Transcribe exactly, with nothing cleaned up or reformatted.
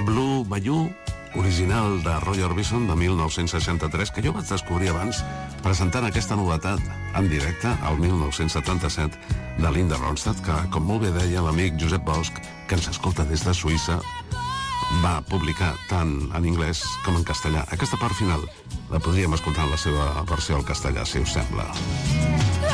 Blue Bayou, original de Roy Orbison de mil nou-cents seixanta-tres, que jo vaig descobrir abans presentant aquesta novetat en directe al mil nou-cents setanta-set de Linda Ronstadt, que, com molt bé deia l'amic Josep Bosch, que ens escolta des de Suïssa, va publicar tant en anglès com en castellà. Aquesta part final la podríem escoltar en la seva versió al castellà, si us sembla.